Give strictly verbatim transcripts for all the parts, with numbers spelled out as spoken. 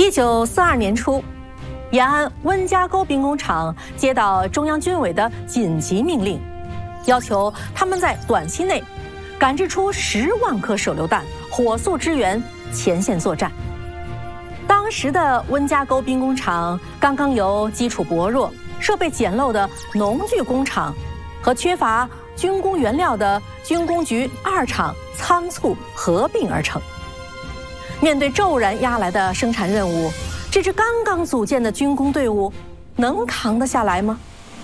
一九四二年初，延安温家沟兵工厂接到中央军委的紧急命令，要求他们在短期内赶制出十万颗手榴弹，火速支援前线作战。当时的温家沟兵工厂刚刚由基础薄弱、设备简陋的农具工厂和缺乏军工原料的军工局二厂仓促合并而成。面对骤然压来的生产任务，这支刚刚组建的军工队伍能扛得下来吗？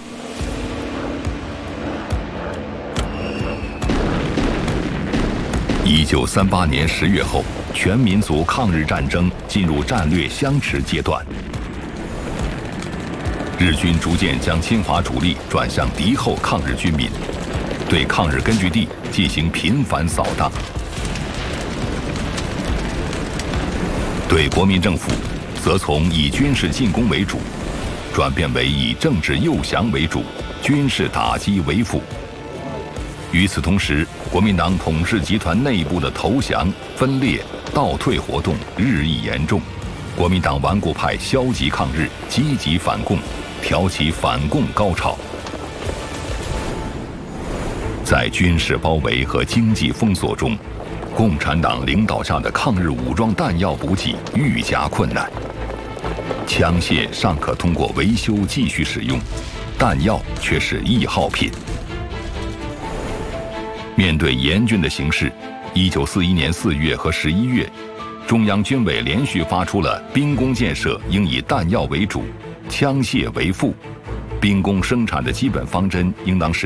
一九三八年十月后，全民族抗日战争进入战略相持阶段。日军逐渐将侵华主力转向敌后抗日军民，对抗日根据地进行频繁扫荡。对国民政府，则从以军事进攻为主，转变为以政治诱降为主，军事打击为辅。与此同时，国民党统治集团内部的投降、分裂、倒退活动日益严重，国民党顽固派消极抗日，积极反共，挑起反共高潮。在军事包围和经济封锁中，共产党领导下的抗日武装弹药补给愈加困难。枪械尚可通过维修继续使用，弹药却是易耗品。面对严峻的形势，一九四一年四月和十一月，中央军委连续发出了兵工建设应以弹药为主，枪械为辅，兵工生产的基本方针应当是